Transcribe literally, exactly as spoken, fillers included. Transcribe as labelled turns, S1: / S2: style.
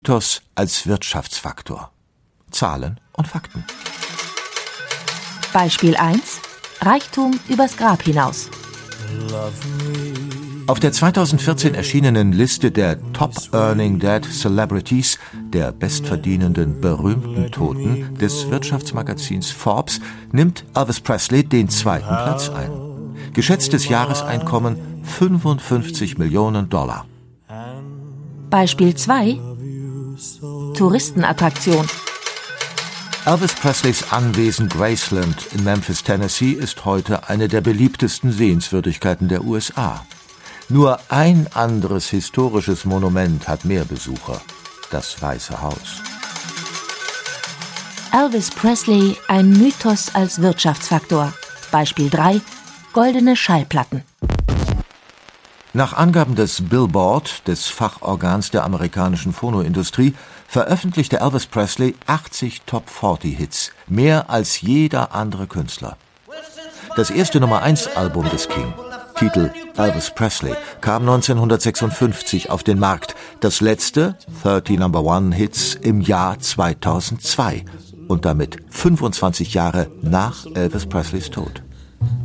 S1: Mythos als Wirtschaftsfaktor. Zahlen und Fakten.
S2: Beispiel eins. Reichtum übers Grab hinaus.
S1: Auf der zweitausendvierzehn erschienenen Liste der Top Earning Dead Celebrities, der bestverdienenden berühmten Toten des Wirtschaftsmagazins Forbes, nimmt Elvis Presley den zweiten Platz ein. Geschätztes Jahreseinkommen fünfundfünfzig Millionen Dollar.
S2: Beispiel zwei. Touristenattraktion.
S1: Elvis Presleys Anwesen Graceland in Memphis, Tennessee ist heute eine der beliebtesten Sehenswürdigkeiten der U S A. Nur ein anderes historisches Monument hat mehr Besucher: das Weiße Haus.
S2: Elvis Presley, ein Mythos als Wirtschaftsfaktor. Beispiel drei. Goldene Schallplatten.
S1: Nach Angaben des Billboard, des Fachorgans der amerikanischen Phonoindustrie, veröffentlichte Elvis Presley achtzig Top vierzig Hits, mehr als jeder andere Künstler. Das erste Nummer eins Album des King, Titel Elvis Presley, kam neunzehnhundertsechsundfünfzig auf den Markt, das letzte, dreißig Number One Hits, im Jahr zweitausendzwei und damit fünfundzwanzig Jahre nach Elvis Presleys Tod.